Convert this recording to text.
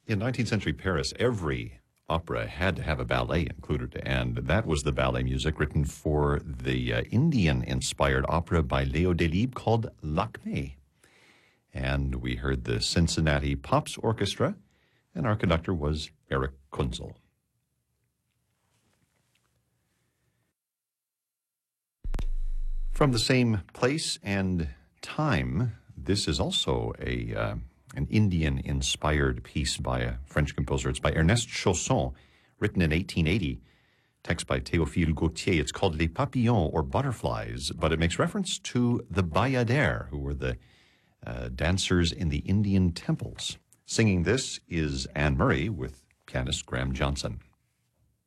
In 19th century Paris, every opera had to have a ballet included, and that was the ballet music written for the Indian-inspired opera by Leo Delibes called Lakmé. And we heard the Cincinnati Pops Orchestra, and our conductor was Eric Kunzel. From the same place and time, this is also an Indian-inspired piece by a French composer. It's by Ernest Chausson, written in 1880. Text by Théophile Gautier. It's called Les Papillons, or Butterflies, but it makes reference to the Bayadères, who were the dancers in the Indian temples. Singing this is Anne Murray with pianist Graham Johnson.